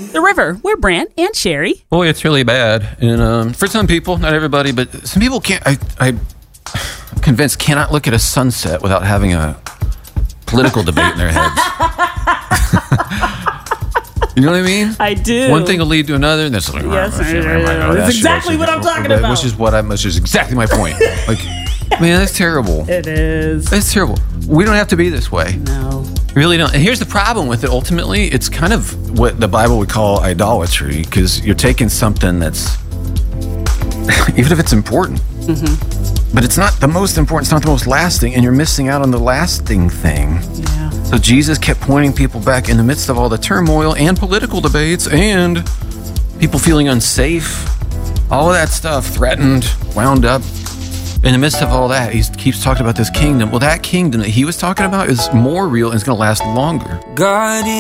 The River. We're Brant and Sherry. Boy, it's really bad. And for some people, not everybody, but some people can't. I'm convinced cannot look at a sunset without having a political debate in their heads. You know what I mean? I do. One thing will lead to another, and that's like, Yes, that's exactly what I'm talking about. Which is exactly my point. Like, man, that's terrible. It is. It's terrible. We don't have to be this way. No. We really don't. And here's the problem with it. Ultimately, it's kind of what the Bible would call idolatry, because you're taking something that's, even if it's important, but it's not the most important, it's not the most lasting, and you're missing out on the lasting thing. Yeah. So Jesus kept pointing people back in the midst of all the turmoil and political debates and people feeling unsafe, all of that stuff, threatened, wound up. In the midst of all that, he keeps talking about this kingdom. Well, that kingdom that he was talking about is more real and it's going to last longer. God is